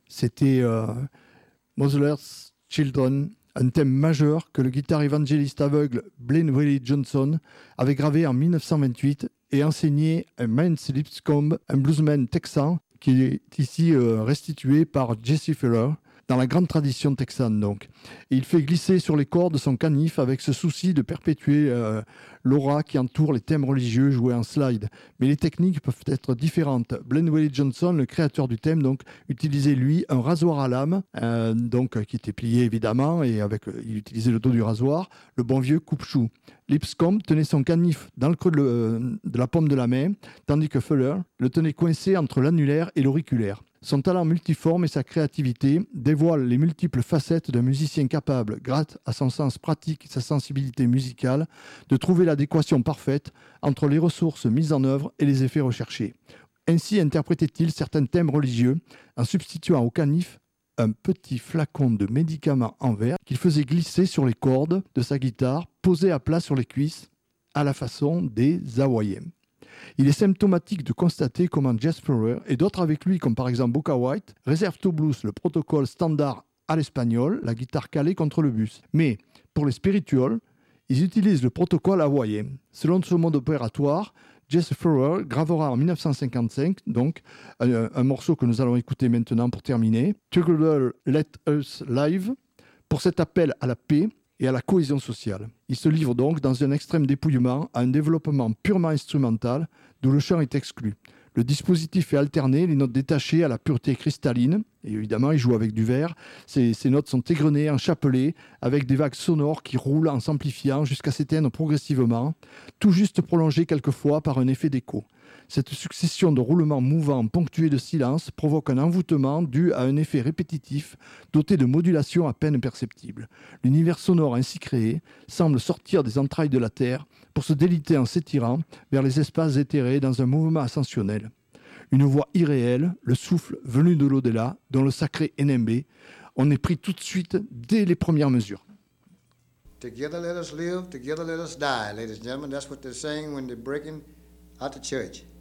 C'était Mother's Children, un thème majeur que le guitare évangéliste aveugle Blaine Willie Johnson avait gravé en 1928 et enseigné à Mance Lipscomb, un bluesman texan qui est ici restitué par Jesse Fuller, dans la grande tradition texane donc. Et il fait glisser sur les cordes son canif avec ce souci de perpétuer l'aura qui entoure les thèmes religieux joués en slide. Mais les techniques peuvent être différentes. Blaine Willie Johnson, le créateur du thème, donc, utilisait lui un rasoir à lame, qui était plié évidemment, et il utilisait le dos du rasoir, le bon vieux coupe-chou. Lipscomb tenait son canif dans le creux de la paume de la main, tandis que Fuller le tenait coincé entre l'annulaire et l'auriculaire. Son talent multiforme et sa créativité dévoilent les multiples facettes d'un musicien capable, grâce à son sens pratique et sa sensibilité musicale, de trouver l'adéquation parfaite entre les ressources mises en œuvre et les effets recherchés. Ainsi interprétait-il certains thèmes religieux en substituant au canif un petit flacon de médicament en verre qu'il faisait glisser sur les cordes de sa guitare, posé à plat sur les cuisses, à la façon des Hawaïens. Il est symptomatique de constater comment Jesse Fuller et d'autres avec lui, comme par exemple Booker White, réservent au blues le protocole standard à l'espagnol, la guitare calée contre le bus. Mais pour les spirituals, ils utilisent le protocole hawaïen. Selon ce mode opératoire, Jesse Fuller gravera en 1955 donc un morceau que nous allons écouter maintenant pour terminer, Together Let Us Live, pour cet appel à la paix et à la cohésion sociale. Il se livre donc dans un extrême dépouillement à un développement purement instrumental, d'où le chant est exclu. Le dispositif est alterné, les notes détachées à la pureté cristalline, et évidemment il joue avec du verre. Ces notes sont égrenées en chapelet, avec des vagues sonores qui roulent en s'amplifiant jusqu'à s'éteindre progressivement, tout juste prolongées quelquefois par un effet d'écho. Cette succession de roulements mouvants ponctués de silence provoque un envoûtement dû à un effet répétitif doté de modulations à peine perceptibles. L'univers sonore ainsi créé semble sortir des entrailles de la Terre pour se déliter en s'étirant vers les espaces éthérés dans un mouvement ascensionnel. Une voix irréelle, le souffle venu de l'au-delà, dont le sacré Enembe, on est pris tout de suite dès les premières mesures. Together let us live, together let us die, ladies and gentlemen. That's what they're saying when they're breaking out the church.